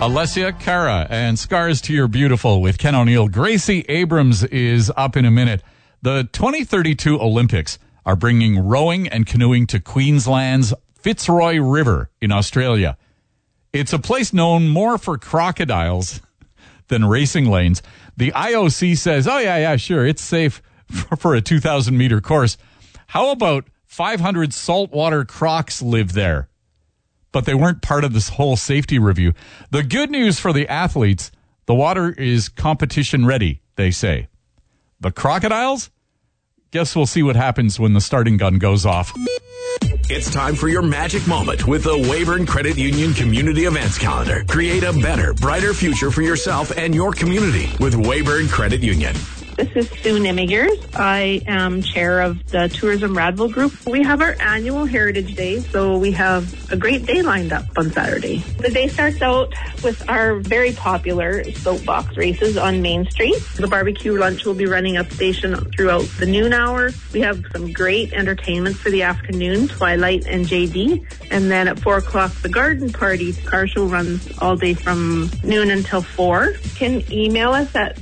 Alessia Cara and Scars to Your Beautiful with Ken O'Neill. Gracie Abrams is up in a minute. The 2032 Olympics are bringing rowing and canoeing to Queensland's Fitzroy River in Australia. It's a place known more for crocodiles than racing lanes. The IOC says, oh, yeah, sure, it's safe for a 2,000-meter course. How about 500 saltwater crocs live there? But they weren't part of this whole safety review. The good news for the athletes, the water is competition ready, they say. The crocodiles? Guess we'll see what happens when the starting gun goes off. It's time for your magic moment with the Weyburn Credit Union Community Events Calendar. Create a better, brighter future for yourself and your community with Weyburn Credit Union. This is Sue Nimigers. I am chair of the Tourism Radville Group. We have our annual Heritage Day, so we have a great day lined up on Saturday. The day starts out with our very popular soapbox races on Main Street. The barbecue lunch will be running up station throughout the noon hour. We have some great entertainment for the afternoon, Twilight and JD. And then at 4 o'clock, the garden party. Car show runs all day from noon until 4. You can email us at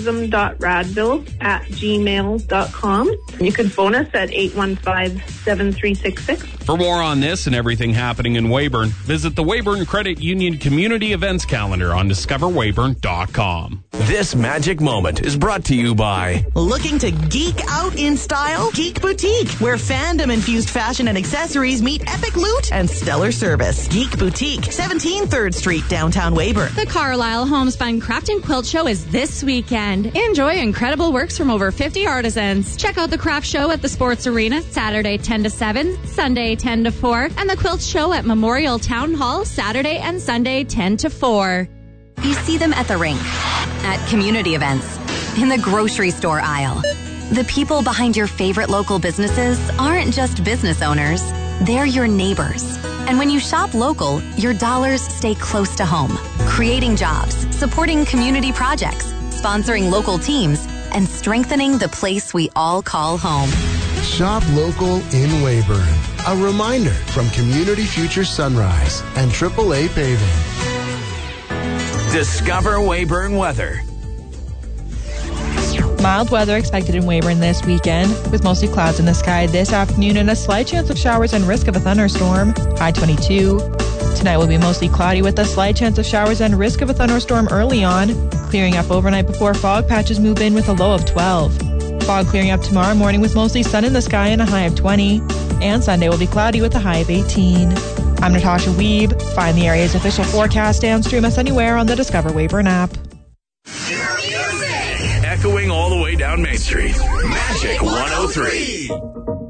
tourism.radville@gmail.com. You can phone us at 815-7366. For more on this and everything happening in Weyburn, visit the Weyburn Credit Union Community Events Calendar on discoverweyburn.com. This magic moment is brought to you by... Looking to geek out in style? Geek Boutique, where fandom-infused fashion and accessories meet epic loot and stellar service. Geek Boutique, 17 3rd Street, downtown Weyburn. The Carlisle Homespun Craft and Quilt Show is this weekend. Enjoy incredible works from over 50 artisans. Check out the craft show at the Sports Arena Saturday 10 to 7, Sunday 10 to 4, and the quilt show at Memorial Town Hall Saturday and Sunday 10 to 4. You see them at the rink, at community events, in the grocery store aisle. The people behind your favorite local businesses aren't just business owners, they're your neighbors. And when you shop local, your dollars stay close to home, creating jobs, supporting community projects, sponsoring local teams, and strengthening the place we all call home. Shop local in Weyburn. A reminder from Community Future Sunrise and AAA Paving. Discover Weyburn weather. Mild weather expected in Weyburn this weekend, with mostly clouds in the sky this afternoon and a slight chance of showers and risk of a thunderstorm. High 22. Tonight will be mostly cloudy with a slight chance of showers and risk of a thunderstorm early on, clearing up overnight before fog patches move in with a low of 12. Fog clearing up tomorrow morning with mostly sun in the sky and a high of 20. And Sunday will be cloudy with a high of 18. I'm Natasha Wiebe. Find the area's official forecast and stream us anywhere on the Discover Weyburn app. Echoing all the way down Main Street. Magic 103.